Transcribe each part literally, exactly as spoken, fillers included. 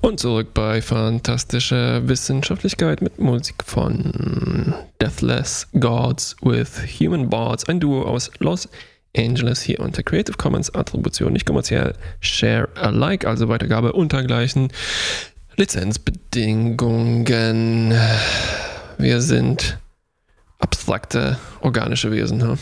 Und zurück bei Fantastische Wissenschaftlichkeit mit Musik von Deathless Gods with Human Boards, ein Duo aus Los Angeles, hier unter Creative Commons Attribution, nicht kommerziell, Share Alike, also Weitergabe unter gleichen Lizenzbedingungen. Wir sind abstrakte organische Wesen, ja?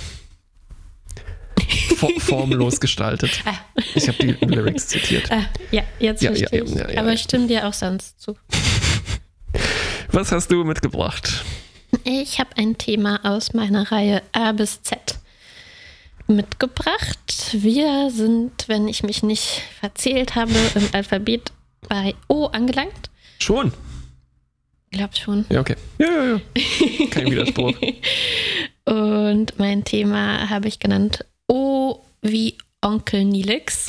Formlos gestaltet. Ah. Ich habe die Lyrics zitiert. Ah, ja, jetzt ja, verstehe ja, ich. ja, ja, Aber ja. ich stimme dir auch sonst zu. Was hast du mitgebracht? Ich habe ein Thema aus meiner Reihe A bis Z mitgebracht. Wir sind, wenn ich mich nicht verzählt habe, im Alphabet bei O angelangt. Schon? Ich glaube schon. Ja, okay. Ja, ja, ja. Kein Widerspruch. Und mein Thema habe ich genannt O wie Onkel Nilix.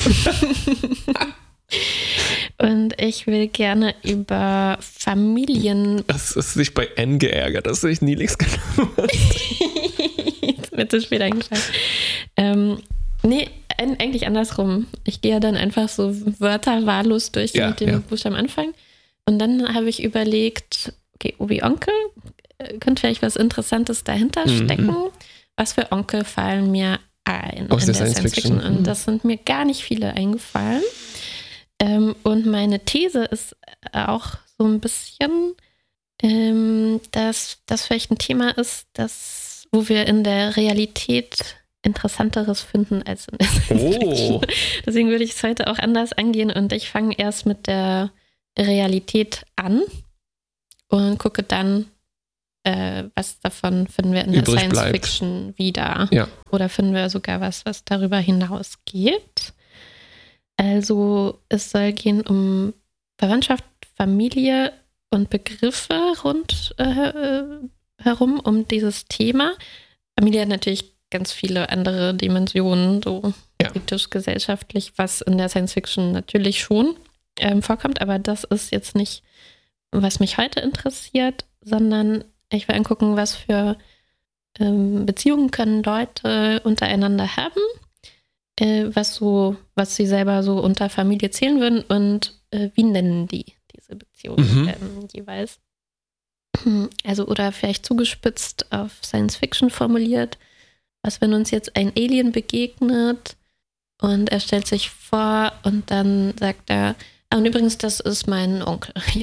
Und ich will gerne über Familien... Das ist sich bei N geärgert, dass du dich Nilix genommen hast. Jetzt wird es später eingefallen. Ähm, nee, eigentlich andersrum. Ich gehe ja dann einfach so Wörter wahllos durch Ja, mit dem ja. Buchstaben anfangen. Und dann habe ich überlegt, okay, O wie Onkel, äh, könnte vielleicht was Interessantes dahinter Mhm. stecken. Was für Onkel fallen mir ein Aus in der der Science Fiction. Science-Fiction? Und Mhm. das sind mir gar nicht viele eingefallen. Ähm, und meine These ist auch so ein bisschen, ähm, dass das vielleicht ein Thema ist, das, wo wir in der Realität Interessanteres finden als in der Science Fiction. Oh. Deswegen würde ich es heute auch anders angehen und ich fange erst mit der Realität an und gucke dann, äh, was davon finden wir in der Übrig Science bleibt. Fiction wieder. Ja. Oder finden wir sogar was, was darüber hinausgeht. Also es soll gehen um Verwandtschaft, Familie und Begriffe rund äh, herum um dieses Thema. Familie hat natürlich ganz viele andere Dimensionen, so Ja. politisch, gesellschaftlich, was in der Science Fiction natürlich schon ähm, vorkommt, aber das ist jetzt nicht, was mich heute interessiert, sondern ich will angucken, was für ähm, Beziehungen können Leute untereinander haben, äh, was so, was sie selber so unter Familie zählen würden und äh, wie nennen die diese Beziehungen Mhm. ähm, jeweils. Also oder vielleicht zugespitzt auf Science Fiction formuliert, was wenn uns jetzt ein Alien begegnet und er stellt sich vor und dann sagt er, ah, und übrigens, das ist mein Onkel hier.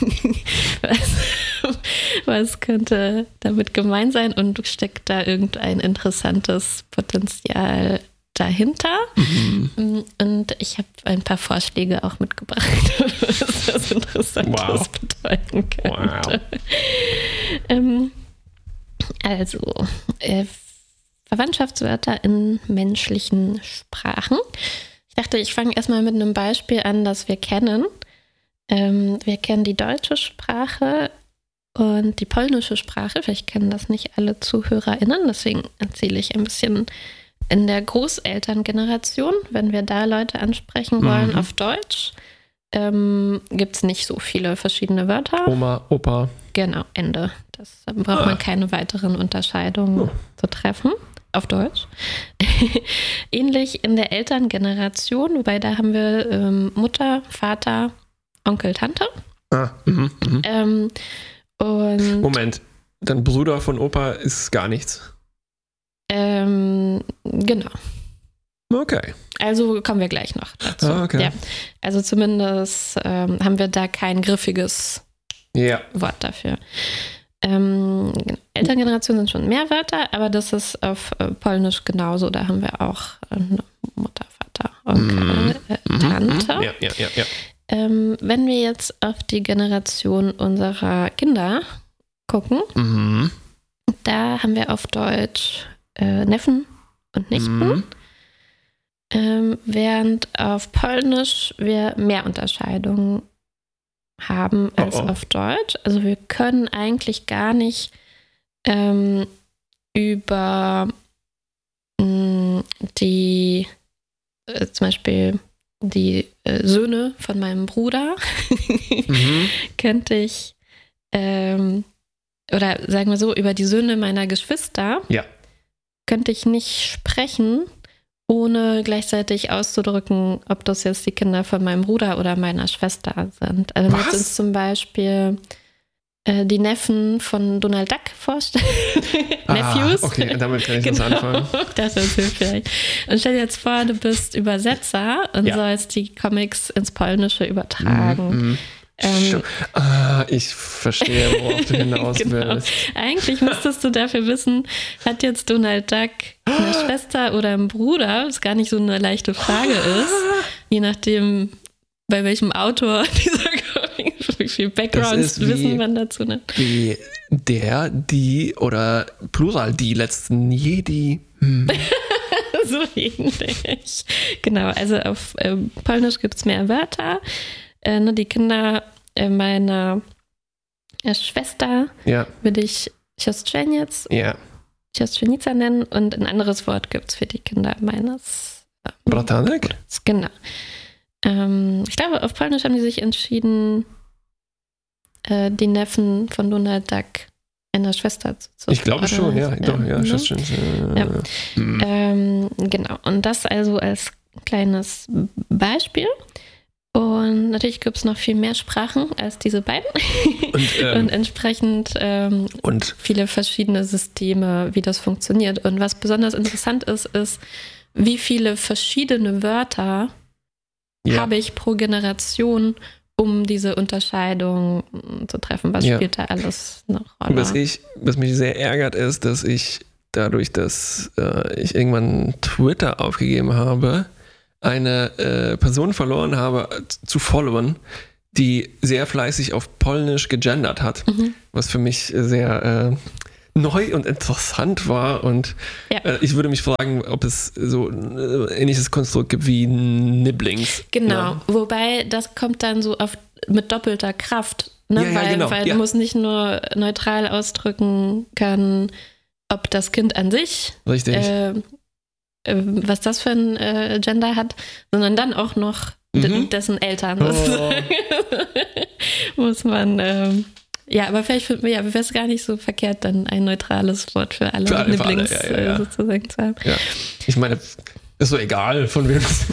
was, was könnte damit gemeint sein und steckt da irgendein interessantes Potenzial dahinter? Mhm. Und ich habe ein paar Vorschläge auch mitgebracht, was das Interessantes Wow. bedeuten könnte. Ähm, also, äh, Verwandtschaftswörter in menschlichen Sprachen. Ich dachte, ich fange erstmal mit einem Beispiel an, das wir kennen. Ähm, wir kennen die deutsche Sprache und die polnische Sprache. Vielleicht kennen das nicht alle ZuhörerInnen, deswegen erzähle ich ein bisschen in der Großelterngeneration, wenn wir da Leute ansprechen wollen Mhm. auf Deutsch, ähm, gibt es nicht so viele verschiedene Wörter. Oma, Opa. Genau, Ende. Das da braucht Ah. man keine weiteren Unterscheidungen Oh. zu treffen. Auf Deutsch. Ähnlich in der Elterngeneration, wobei da haben wir ähm, Mutter, Vater, Onkel, Tante. Ah, mhm, mhm. Ähm, und Moment, dein Bruder von Opa ist gar nichts. ähm, genau. Okay. Also kommen wir gleich noch dazu. Ah, okay. Ja. Also zumindest ähm, haben wir da kein griffiges Ja. Wort dafür. Ähm, Elterngeneration sind schon mehr Wörter, aber das ist auf äh, Polnisch genauso. Da haben wir auch äh, Mutter, Vater, Onkel, äh, Mhm, Tante. mhm. Ja, ja, ja, ja. Ähm, wenn wir jetzt auf die Generation unserer Kinder gucken, Mhm. da haben wir auf Deutsch äh, Neffen und Nichten, Mhm. ähm, während auf Polnisch wir mehr Unterscheidungen haben als Oh, oh. auf Deutsch. Also wir können eigentlich gar nicht ähm, über mh, die äh, zum Beispiel die äh, Söhne von meinem Bruder Mhm. könnte ich ähm, oder sagen wir so, über die Söhne meiner Geschwister Ja. könnte ich nicht sprechen, ohne gleichzeitig auszudrücken, ob das jetzt die Kinder von meinem Bruder oder meiner Schwester sind. Also wenn wir uns zum Beispiel äh, die Neffen von Donald Duck vorstellen. Ah, Nephews. Okay, damit kann ich genau, was anfangen. Das ist hilfreich. Und stell dir jetzt vor, du bist Übersetzer und ja. sollst die Comics ins Polnische übertragen. Mm, mm. Ähm, ah, ich verstehe, worauf du hinaus genau. willst. Eigentlich müsstest du dafür wissen, hat jetzt Donald Duck eine Schwester oder einen Bruder, was gar nicht so eine leichte Frage ist, je nachdem, bei welchem Autor dieser Comic, wie viel Background-Wissen man dazu nimmt. Wie der, die oder Plural die letzten Jedi. Hm. So ähnlich. Genau, also auf äh, Polnisch gibt es mehr Wörter. Äh, ne, die Kinder äh, meiner äh, Schwester ja. würde ich Siostrzeniec, ja. Siostrzenica nennen und ein anderes Wort gibt es für die Kinder meines äh, Bratanek? Genau. Ähm, ich glaube, auf Polnisch haben die sich entschieden, äh, die Neffen von Donald Duck einer Schwester zu Ich glaube schon, ja. Ähm, Doch, ja, ne? schon. Äh, ja. Hm. Ähm, genau. Und das also als kleines Beispiel. Und natürlich gibt es noch viel mehr Sprachen als diese beiden. Und, ähm, und entsprechend ähm, und viele verschiedene Systeme, wie das funktioniert. Und was besonders interessant ist, ist, wie viele verschiedene Wörter ja. habe ich pro Generation, um diese Unterscheidung zu treffen. Was ja. spielt da alles eine Rolle? Was, ich, was mich sehr ärgert, ist, dass ich dadurch, dass äh, ich irgendwann Twitter aufgegeben habe, eine äh, Person verloren habe zu followen, die sehr fleißig auf Polnisch gegendert hat, mhm. was für mich sehr äh, neu und interessant war. Und ja. äh, ich würde mich fragen, ob es so ein äh, ähnliches Konstrukt gibt wie Nibblings. Genau, ja. Wobei das kommt dann so auf, mit doppelter Kraft, ne? ja, ja, weil, genau. weil ja. du musst nicht nur neutral ausdrücken können, ob das Kind an sich Richtig. Äh, was das für ein äh, Gender hat, sondern dann auch noch mhm. d- dessen Eltern. Oh. Muss man, ähm, ja, aber vielleicht ja, wäre es gar nicht so verkehrt, dann ein neutrales Wort für alle, für alle Lieblings für alle. Ja, ja, ja. Äh, sozusagen zu haben. Ja. Ich meine, ist so egal, von wem es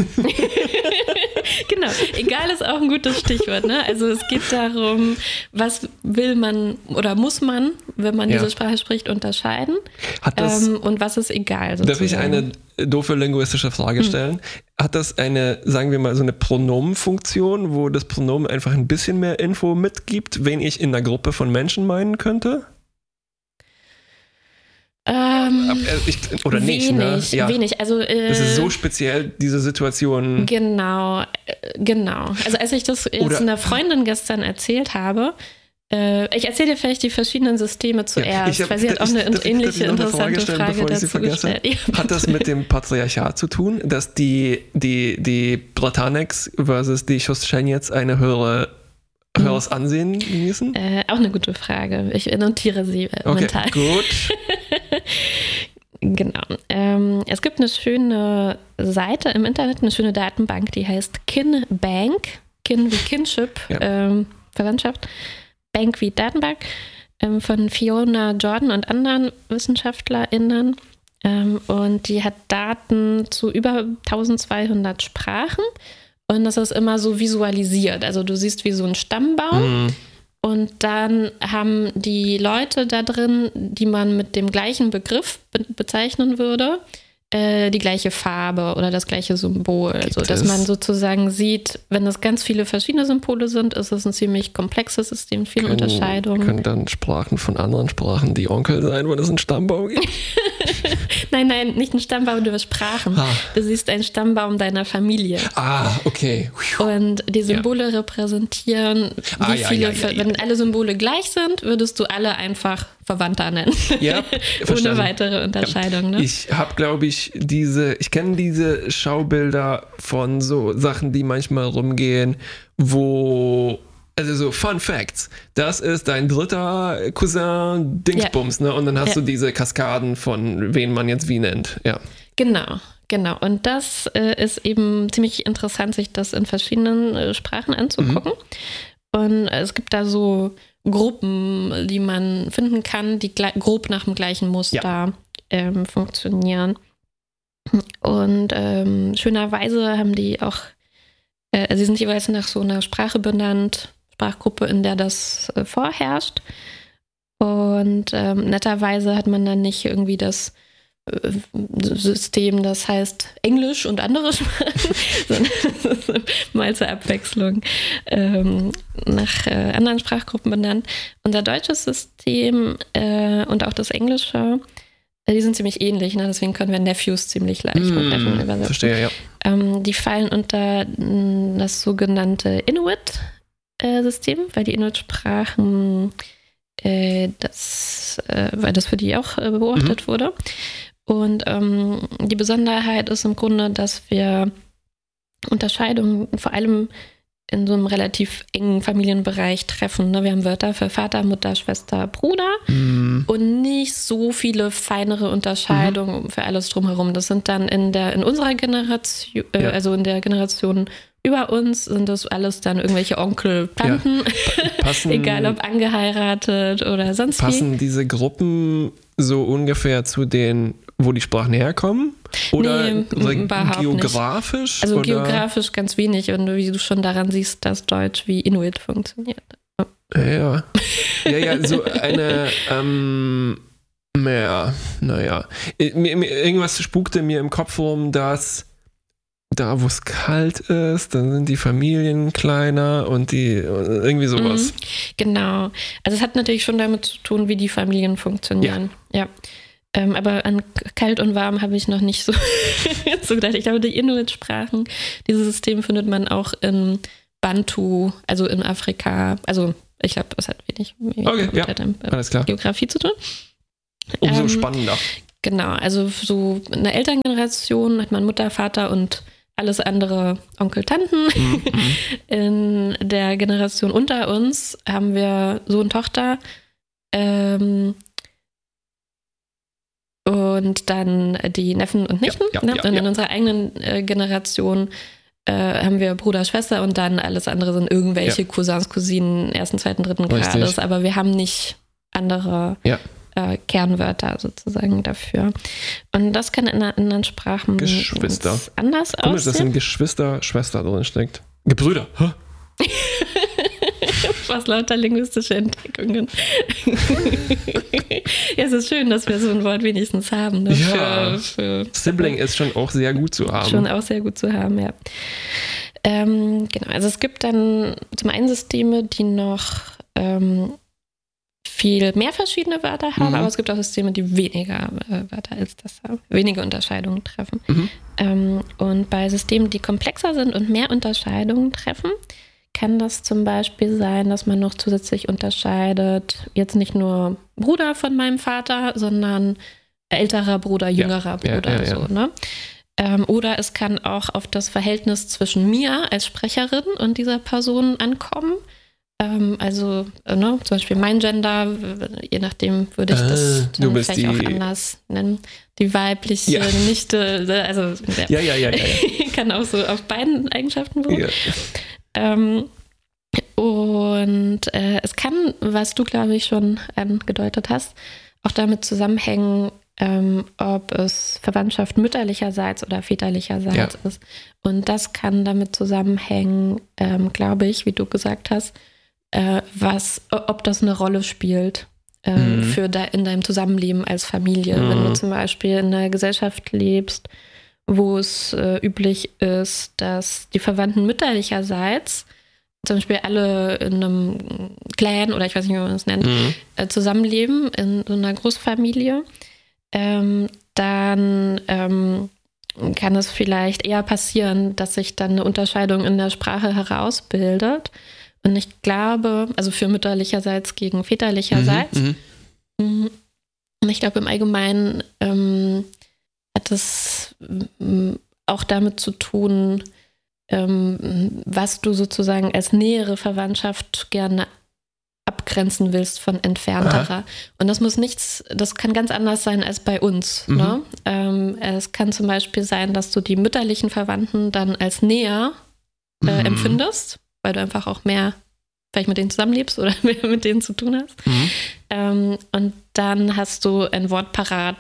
Genau, egal ist auch ein gutes Stichwort. Ne? Also es geht darum, was will man oder muss man, wenn man ja. diese Sprache spricht, unterscheiden Hat das, ähm, und was ist egal. Sozusagen. Darf ich eine doofe linguistische Frage stellen? Hm. Hat das eine, sagen wir mal, so eine Pronomenfunktion, wo das Pronomen einfach ein bisschen mehr Info mitgibt, wen ich in einer Gruppe von Menschen meinen könnte? Ähm, ich, oder wenig, nicht, ne? Ja. wenig. Also, äh, das ist so speziell, diese Situation. Genau, genau. Also als ich das jetzt oder, einer Freundin gestern erzählt habe, äh, ich erzähle dir vielleicht die verschiedenen Systeme zuerst, ja, hab, weil sie hat auch eine ich, ähnliche ich interessante Frage, Frage dazu gestellt. Ja, hat das mit dem Patriarchat zu tun, dass die, die, die Bratanecs versus die Siostrzeniec eine höhere höheres Ansehen genießen? Äh, auch eine gute Frage. Ich notiere sie äh, okay, mental. Gut. Genau. Ähm, es gibt eine schöne Seite im Internet, eine schöne Datenbank, die heißt KinBank. Kin wie Kinship, ja. ähm, Verwandtschaft. Bank wie Datenbank, ähm, von Fiona Jordan und anderen WissenschaftlerInnen. Ähm, und die hat Daten zu über tausendzweihundert Sprachen. Und das ist immer so visualisiert. Also du siehst wie so ein Stammbaum. Mm. Und dann haben die Leute da drin, die man mit dem gleichen Begriff be- bezeichnen würde, äh, die gleiche Farbe oder das gleiche Symbol. Gibt also dass es? Man sozusagen sieht, wenn es ganz viele verschiedene Symbole sind, ist es ein ziemlich komplexes System, viele können, Unterscheidungen. Können dann Sprachen von anderen Sprachen die Onkel sein, wo es einen Stammbaum gibt? Nein, nein, nicht ein Stammbaum, du Sprachen. Ah. Du siehst einen Stammbaum deiner Familie. Ah, okay. Und die Symbole ja. repräsentieren, wie ah, ja, viele, ja, ja, wenn ja. alle Symbole gleich sind, würdest du alle einfach Verwandter nennen. Ja, ohne weitere Unterscheidung. Ne? Ich habe, glaube ich, diese, ich kenne diese Schaubilder von so Sachen, die manchmal rumgehen, wo also so Fun Facts. Das ist dein dritter Cousin Dingsbums, ja. ne? Und dann hast ja. du diese Kaskaden von wen man jetzt wie nennt. Ja. Genau, genau. Und das äh, ist eben ziemlich interessant, sich das in verschiedenen äh, Sprachen anzugucken. Mhm. Und äh, es gibt da so Gruppen, die man finden kann, die gle- grob nach dem gleichen Muster ja. ähm, funktionieren. Und ähm, schönerweise haben die auch, äh, also sie sind jeweils nach so einer Sprache benannt, Sprachgruppe, in der das äh, vorherrscht. Und ähm, netterweise hat man dann nicht irgendwie das äh, System, das heißt Englisch und andere Sprachen, sondern mal zur Abwechslung ähm, nach äh, anderen Sprachgruppen benannt. Unser deutsches System äh, und auch das Englische, die sind ziemlich ähnlich, ne? Deswegen können wir Nephews ziemlich leicht mit Mm, Neffen übersetzen. verstehe, ja. Ähm, die fallen unter mh, das sogenannte Inuit-System, weil die Inuit-Sprachen, äh, das, äh, weil das für die auch äh, beobachtet Mhm. wurde. Und ähm, die Besonderheit ist im Grunde, dass wir Unterscheidungen vor allem in so einem relativ engen Familienbereich treffen. Ne? Wir haben Wörter für Vater, Mutter, Schwester, Bruder Mm, und nicht so viele feinere Unterscheidungen für alles drumherum. Das sind dann in der in unserer Generation, äh, Ja. also in der Generation über uns, sind das alles dann irgendwelche Onkel, Tanten, passen, egal ob angeheiratet oder sonst wie. passen diese Gruppen so ungefähr zu den, wo die Sprachen herkommen? Oder Nee, so überhaupt nicht. geografisch? Also oder? geografisch ganz wenig und wie du schon daran siehst, dass Deutsch wie Inuit funktioniert. Ja, ja. Ja, ja, so eine, ähm, ja, naja. Mir- mir- Irgendwas spukte mir im Kopf rum, dass da, wo es kalt ist, dann sind die Familien kleiner und die, irgendwie sowas. Mhm, genau. Also es hat natürlich schon damit zu tun, wie die Familien funktionieren. Ja. Ähm, aber an kalt und warm habe ich noch nicht so, so gedacht. Ich glaube, die Inuit-Sprachen, dieses System findet man auch in Bantu, also in Afrika. Also ich glaube, das hat wenig, wenig Okay, mit ja, der, äh, Alles klar. Geografie zu tun. Umso Ähm, spannender. Genau, also so in der Elterngeneration hat man Mutter, Vater und alles andere Onkel, Tanten. Mhm. In der Generation unter uns haben wir Sohn, Tochter ähm, und dann die Neffen und Nichten. Ja, ja, ne? ja, und in ja. unserer eigenen äh, Generation äh, haben wir Bruder, Schwester und dann alles andere sind irgendwelche Ja. Cousins, Cousinen ersten, zweiten, dritten Richtig. Grades. Aber wir haben nicht andere Ja. äh, Kernwörter sozusagen dafür. Und das kann in anderen Sprachen Geschwister. ganz anders Komisch, dass aussehen. ein Geschwister, Schwester drin steckt. Gebrüder. Hä? Was lauter linguistische Entdeckungen. Ja, es ist schön, dass wir so ein Wort wenigstens haben. Ne? Ja. Für, für, Sibling ist schon auch sehr gut zu haben. Schon auch sehr gut zu haben, ja. Ähm, genau, also es gibt dann zum einen Systeme, die noch ähm, viel mehr verschiedene Wörter haben, Mhm. aber es gibt auch Systeme, die weniger äh, Wörter als das haben, wenige Unterscheidungen treffen. Mhm. Ähm, und bei Systemen, die komplexer sind und mehr Unterscheidungen treffen, kann das zum Beispiel sein, dass man noch zusätzlich unterscheidet, jetzt nicht nur Bruder von meinem Vater, sondern älterer Bruder, jüngerer ja, Bruder, ja, ja. so, ne? Ähm, oder es kann auch auf das Verhältnis zwischen mir als Sprecherin und dieser Person ankommen. Ähm, also, äh, ne, zum Beispiel mein Gender, w- je nachdem würde ich das Ah, du dann bist vielleicht auch die- anders nennen. Die weibliche Ja. Nichte, also Ja, ja, ja, ja. ja. kann auch so auf beiden Eigenschaften beruhen. ja. Ähm, und äh, es kann, was du, glaube ich, schon angedeutet hast, auch damit zusammenhängen, ähm, ob es Verwandtschaft mütterlicherseits oder väterlicherseits Ja. ist. Und das kann damit zusammenhängen, ähm, glaube ich, wie du gesagt hast, äh, was, ob das eine Rolle spielt ähm, Mhm. für de, in deinem Zusammenleben als Familie. Mhm. Wenn du zum Beispiel in einer Gesellschaft lebst, wo es äh, üblich ist, dass die Verwandten mütterlicherseits zum Beispiel alle in einem Clan oder ich weiß nicht, wie man das nennt, Mhm. äh, zusammenleben in so einer Großfamilie, ähm, dann ähm, kann es vielleicht eher passieren, dass sich dann eine Unterscheidung in der Sprache herausbildet. Und ich glaube, also für mütterlicherseits gegen väterlicherseits, Mhm. Mhm. und ich glaube im Allgemeinen ähm, hat es ähm, auch damit zu tun, ähm, was du sozusagen als nähere Verwandtschaft gerne abgrenzen willst von entfernterer. Aha. Und das muss nichts, das kann ganz anders sein als bei uns. Mhm. Ne? Ähm, es kann zum Beispiel sein, dass du die mütterlichen Verwandten dann als näher äh, Mhm. empfindest, weil du einfach auch mehr vielleicht mit denen zusammenlebst oder mehr mit denen zu tun hast. Mhm. Ähm, und dann hast du ein Wort parat,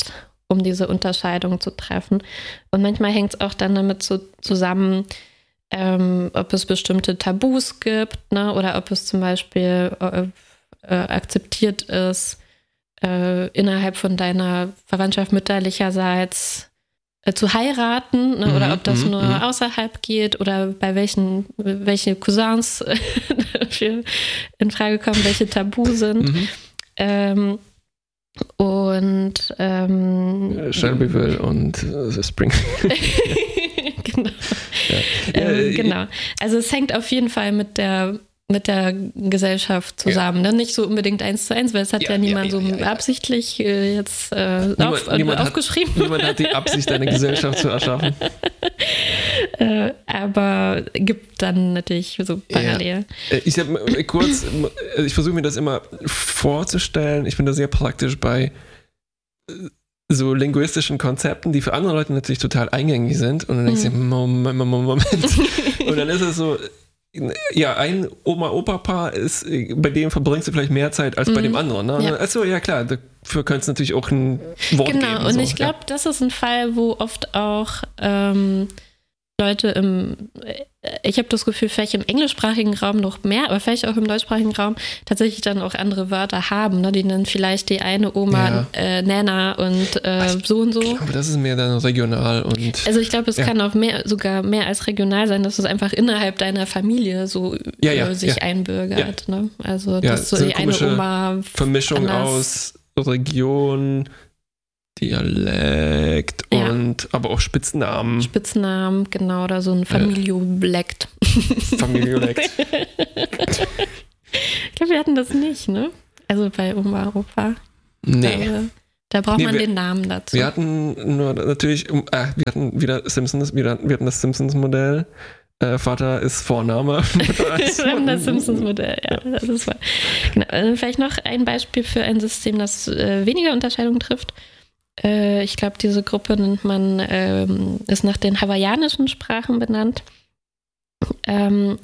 um diese Unterscheidung zu treffen. Und manchmal hängt es auch dann damit so zusammen, ähm, ob es bestimmte Tabus gibt, ne? Oder ob es zum Beispiel äh, äh, akzeptiert ist, äh, innerhalb von deiner Verwandtschaft mütterlicherseits zu heiraten, ne? Mhm, Oder ob das mhm, nur mhm. außerhalb geht oder bei welchen, welche Cousins dafür in Frage kommen, welche tabu sind. Mhm. Ähm, und ähm, Shelbyville und äh, Springfield. genau. Ja. Ja, Ähm, genau. Also es hängt auf jeden Fall mit der mit der Gesellschaft zusammen. Ja. Ne? Nicht so unbedingt eins zu eins, weil es hat ja, ja niemand ja, ja, so ja, ja. absichtlich äh, jetzt äh, niemand, auf, niemand aufgeschrieben. Hat, niemand hat die Absicht, eine Gesellschaft zu erschaffen. äh, aber gibt dann natürlich so parallel. Ja. Ich habe kurz, ich versuche mir das immer vorzustellen. Ich bin da sehr praktisch bei so linguistischen Konzepten, die für andere Leute natürlich total eingängig sind. Und dann denkst du, mhm. Moment, Moment, Moment. Und dann ist es so, ja, ein Oma-Opa-Paar ist, bei dem verbringst du vielleicht mehr Zeit als bei mm, dem anderen. Ne? Ja. Achso, ja klar, dafür könnte es natürlich auch ein Wort genau, geben. Genau, und so. ich glaube, ja. das ist ein Fall, wo oft auch ähm, Leute im, ich habe das Gefühl, vielleicht im englischsprachigen Raum noch mehr, aber vielleicht auch im deutschsprachigen Raum tatsächlich dann auch andere Wörter haben, ne? Die nennen vielleicht die eine Oma ja. äh, Nana und äh, ich so und so. Ich glaube, das ist mehr dann regional und. Also ich glaube, es ja. kann auch mehr, sogar mehr als regional sein, dass es einfach innerhalb deiner Familie so ja, ja, äh, sich ja. einbürgert. Ja. Ne? Also ja, dass so die eine Oma Vermischung anders. aus Region, Dialekt ja. und aber auch Spitznamen. Spitznamen, genau, oder so ein Familiolekt. Familiolekt. Ich glaube, wir hatten das nicht, ne? Also bei Oma, Opa. Nee. Also, da braucht nee, man wir, den Namen dazu. Wir hatten nur natürlich, äh, wir hatten wieder Simpsons, wir, wir hatten das Simpsons-Modell. Äh, Vater ist Vorname. Wir haben das Simpsons-Modell, ja. Das ist wahr. Genau. Also vielleicht noch ein Beispiel für ein System, das äh, weniger Unterscheidung trifft. Ich glaube, diese Gruppe nennt man, ähm, ist nach den hawaiianischen Sprachen benannt. Ähm,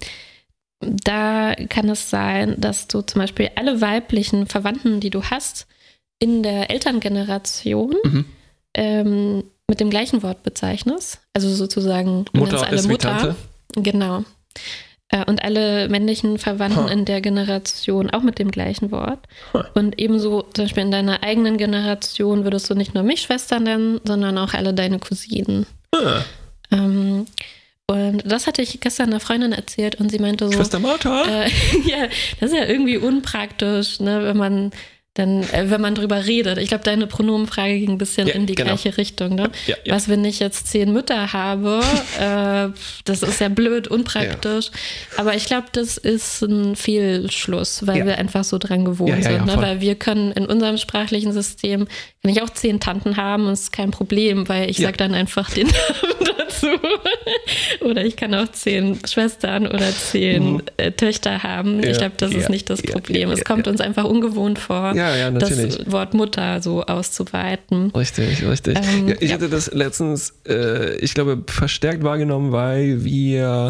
da kann es sein, dass du zum Beispiel alle weiblichen Verwandten, die du hast, in der Elterngeneration mhm. ähm, mit dem gleichen Wort bezeichnest. Also sozusagen Mutter alle ist Mutter. Wie Tante. Genau. Und alle männlichen Verwandten huh. in der Generation auch mit dem gleichen Wort. Huh. Und ebenso zum Beispiel in deiner eigenen Generation würdest du nicht nur mich Schwester nennen, sondern auch alle deine Cousinen. Huh. Ähm, und das hatte ich gestern einer Freundin erzählt und sie meinte so... Schwester Martha? Äh, ja, das ist ja irgendwie unpraktisch, ne, wenn man... Dann, äh, wenn man drüber redet. Ich glaube, deine Pronomenfrage ging ein bisschen ja, in die genau. gleiche Richtung. Ne? Ja, ja. Was, wenn ich jetzt zehn Mütter habe? äh, das ist ja blöd, unpraktisch. Ja. Aber ich glaube, das ist ein Fehlschluss, weil ja. wir einfach so dran gewohnt ja, ja, sind. ja, Ne? Weil wir können in unserem sprachlichen System, kann ich auch zehn Tanten haben, ist kein Problem, weil ich ja. sage dann einfach den Namen dazu. Oder ich kann auch zehn Schwestern oder zehn mhm. äh, Töchter haben. Ja, ich glaube, das ja, ist nicht das ja, Problem. Ja, es kommt ja. uns einfach ungewohnt vor. Ja, Ja, ja, natürlich. Das Wort Mutter so auszuweiten. Richtig, richtig. Ähm, ja, ich ja. hatte das letztens, äh, ich glaube, verstärkt wahrgenommen, weil wir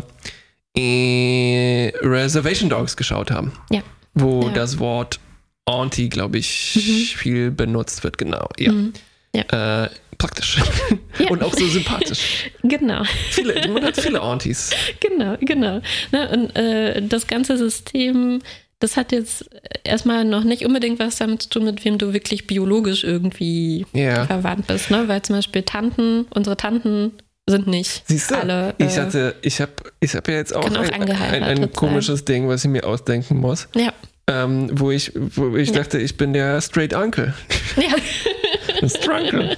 äh, Reservation Dogs geschaut haben. Ja. Wo ja. das Wort Auntie, glaube ich, mhm. viel benutzt wird, genau. Ja. Mhm. ja. Äh, praktisch. Ja. Und auch so sympathisch. Genau. Viele, man hat viele Aunties. Genau, genau. Ne, und äh, das ganze System... Das hat jetzt erstmal noch nicht unbedingt was damit zu tun, mit wem du wirklich biologisch irgendwie yeah. verwandt bist, ne? Weil zum Beispiel Tanten, unsere Tanten sind nicht Siehst du, alle. Ich hatte, ich habe ich hab ja jetzt auch ein, auch ein, ein komisches sein. Ding, was ich mir ausdenken muss. Ja. Ähm, wo ich, wo ich ja. dachte, ich bin der Straight Uncle. Ja. Der Struncle.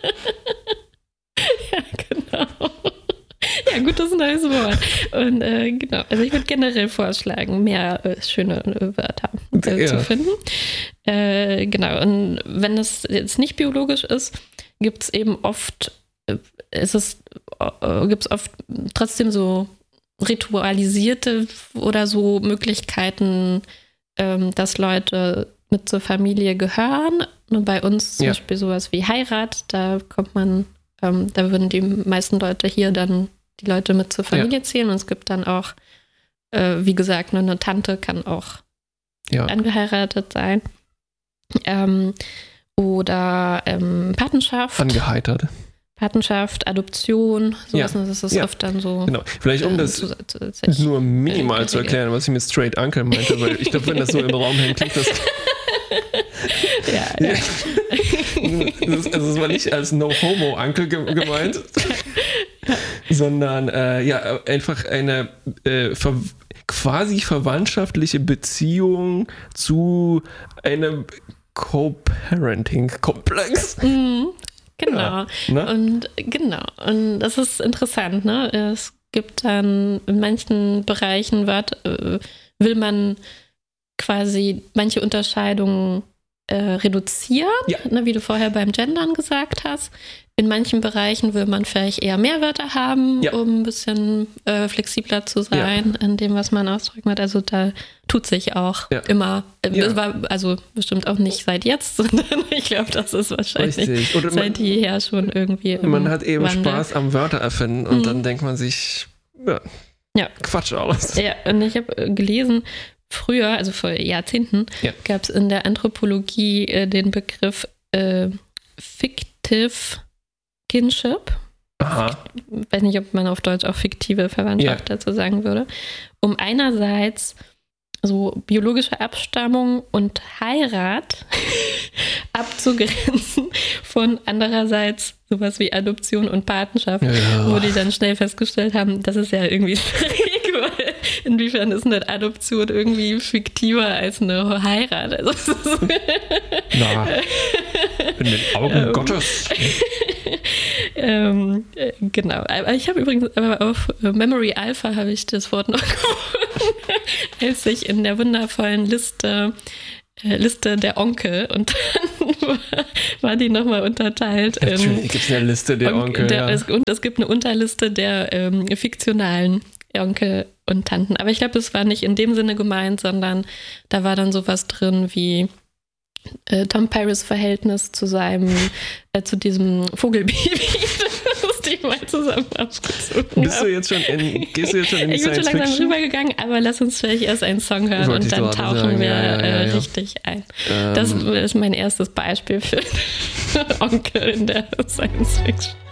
Ja, genau. Ja, gutes neues Wort. Und äh, genau, also ich würde generell vorschlagen, mehr äh, schöne Wörter äh, ja. zu finden. Äh, genau, und wenn es jetzt nicht biologisch ist, gibt es eben oft, äh, ist es, äh, gibt es oft trotzdem so ritualisierte oder so Möglichkeiten, ähm, dass Leute mit zur Familie gehören. Und bei uns zum ja. Beispiel sowas wie Heirat, da kommt man, ähm, da würden die meisten Leute hier dann die Leute mit zur Familie ja. zählen. Und es gibt dann auch, äh, wie gesagt, eine Tante kann auch ja. angeheiratet sein. Ähm, oder ähm, Patenschaft. Angeheitert. Patenschaft, Adoption, sowas, Ja. das ist Ja. oft dann so. Genau. Vielleicht um äh, das zusätzlich nur minimal äh, zu erklären, was ich mit Straight Uncle meinte, weil ich glaube, wenn das so im Raum hängt, klingt das... Ja, ja. das, also es war nicht als No-Homo-Uncle ge- gemeint, sondern äh, ja, einfach eine äh, ver- quasi verwandtschaftliche Beziehung zu einem Co-Parenting-Komplex. Mhm, genau. Ja, ne? Und genau. Und das ist interessant, ne? Es gibt dann in manchen Bereichen Wört, äh, will man quasi manche Unterscheidungen äh, reduzieren, Ja. ne, wie du vorher beim Gendern gesagt hast. In manchen Bereichen will man vielleicht eher mehr Wörter haben, Ja. um ein bisschen äh, flexibler zu sein in dem, was man ausdrücken wird. Also da tut sich auch Ja. immer, äh, Ja. es war also bestimmt auch nicht seit jetzt, sondern ich glaube, das ist wahrscheinlich Richtig. Oder man, seit jeher schon irgendwie im man hat eben Wandel. Spaß am Wörter erfinden und Mhm. dann denkt man sich, ja, Ja. Quatsch alles. Ja, und ich habe äh, gelesen, früher, also vor Jahrzehnten, Ja. gab es in der Anthropologie äh, den Begriff äh, Fictive Kinship. Aha. Ich weiß nicht, ob man auf Deutsch auch fiktive Verwandtschaft Ja. dazu sagen würde. Um einerseits so biologische Abstammung und Heirat abzugrenzen von andererseits sowas wie Adoption und Patenschaft, Ja. wo die dann schnell festgestellt haben, das ist ja irgendwie schräg, weil inwiefern ist eine Adoption irgendwie fiktiver als eine Heirat? Also, es ist Na, in den Augen Ähm. Gottes. ähm, äh, genau. Aber ich habe übrigens aber auf äh, Memory Alpha habe ich das Wort noch gefunden, als ich in der wundervollen Liste äh, Liste der Onkel und dann war, war die nochmal unterteilt in Natürlich gibt es eine Liste der Onkel. der, ja. es, und es gibt eine Unterliste der ähm, fiktionalen Onkel und Tanten. Aber ich glaube, das war nicht in dem Sinne gemeint, sondern da war dann sowas drin wie äh, Tom Paris Verhältnis zu seinem, äh, zu diesem Vogelbaby, das die mal zusammen aufgezogen Bist du haben. jetzt schon in, gehst du jetzt schon in die Ich bin schon Science langsam Fiction? rübergegangen, aber lass uns vielleicht erst einen Song hören Wollte und ich dann gerade tauchen sagen, wir ja, ja, ja, äh, ja. richtig ein. Ähm, Das ist mein erstes Beispiel für Onkel in der Science Fiction.